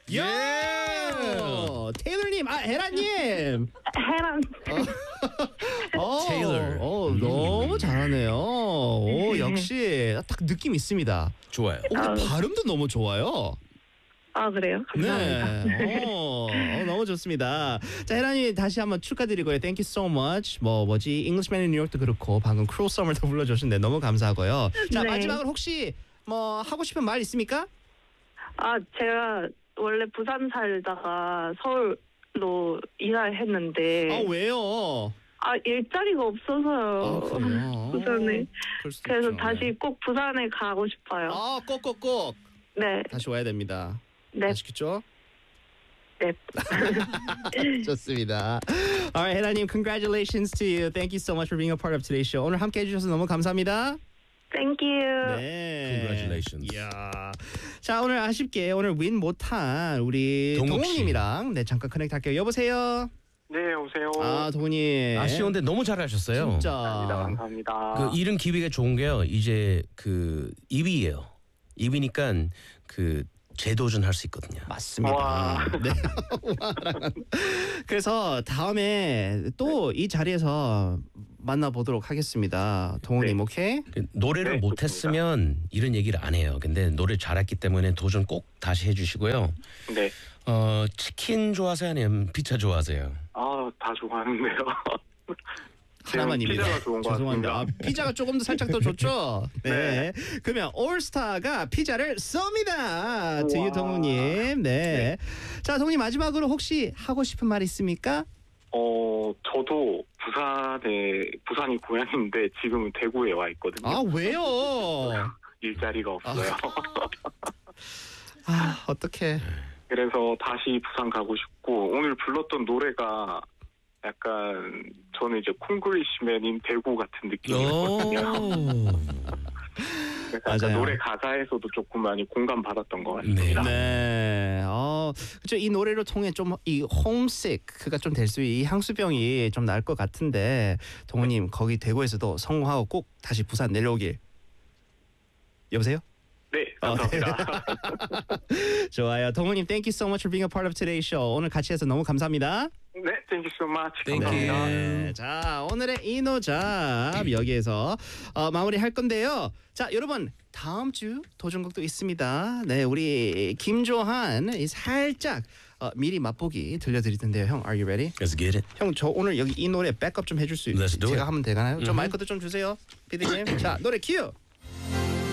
예. 테일러님, 헤라님. 해란. 너무 잘하네요. 역시 딱 느낌 있습니다. 좋아요. 근데 발음도 너무 좋아요. 아, 그래요? 감사합니다. 네. 너무 좋습니다. 자, 헤라님 다시 한번 축하드리고요. Thank you so much. 뭐지? Englishman in New York도 그렇고 방금 Cruel Summer도 불러주셨는데 너무 감사하고요. 자, 네. 마지막으로 혹시 뭐 하고 싶은 말 있습니까? 아, 제가 원래 부산 살다가 서울로 이사를 했는데 왜요? 일자리가 없어서요. 그래요? 부산에. 그럴 수도 그래서 있죠. 다시 꼭 부산에 가고 싶어요. 꼭꼭꼭 네. 다시 와야 됩니다. 네. 아시겠죠? 네. 좋습니다. Alright, 헤라님, congratulations to you. Thank you so much for being a part of today's show. 오늘 함께 해주셔서 너무 감사합니다. Thank you. 네. Congratulations. 이야. 자, 오늘 아쉽게 오늘 윈 못한 우리 동욱 씨. 동욱님이랑 잠깐 커넥트 할게요. 여보세요? 네, 오세요. 동욱님. 아쉬운데 너무 잘하셨어요. 진짜. 감사합니다. 그 이름 기비가 좋은 게요. 이제 그 2위예요. 2위니까 그 재도전할 수 있거든요. 맞습니다. 와. 네. 그래서 다음에 또 이 자리에서 만나보도록 하겠습니다. 동훈님, 네. 오케이? 노래를 네, 못했으면 이런 얘기를 안 해요. 근데 노래 잘했기 때문에 도전 꼭 다시 해주시고요. 네. 치킨 좋아하세요? 아니면 피자 좋아하세요? 다 좋아하는데요. 하나만입니다. 피자가 좋은 것 죄송합니다. 같습니다. 피자가 조금 더 살짝 더 좋죠? 네. 그러면 올스타가 피자를 쏩니다. to you, 동훈님. 네. 자, 동훈님 마지막으로 혹시 하고 싶은 말 있습니까? 저도 부산이 고향인데 지금은 대구에 와 있거든요. 왜요? 일자리가 없어요. 어떡해. 그래서 다시 부산 가고 싶고 오늘 불렀던 노래가 약간 저는 이제 콩글리시맨인 대구 같은 느낌이거든요. 그래서 맞아요. 노래 가사에서도 조금 많이 공감받았던 것 같습니다. 네. 그렇죠. 이 노래를 통해 좀 이 홈시크가 좀 될 수 이 향수병이 좀 나을 것 같은데 동훈님 거기 대구에서도 성공하고 꼭 다시 부산 내려오길. 여보세요? 네, 감사합니다. 좋아요. 동훈님, thank you so much for being a part of today's show. 오늘 같이 해서 너무 감사합니다. 네, thank you so much. Thank 감사합니다. you. 네, 자, 오늘의 이노잡 여기에서 마무리할 건데요. 자, 여러분 다음 주 도전곡도 있습니다. 네, 우리 김조한 살짝 미리 맛보기 들려드릴 텐데요. 형, are you ready? Let's get it. 형, 저 오늘 여기 이 노래 백업 좀 해줄 수 있어요? Let's do 제가 it. 하면 되나요? 좀 마이크도 좀 주세요, 피디님. 자, 노래 큐.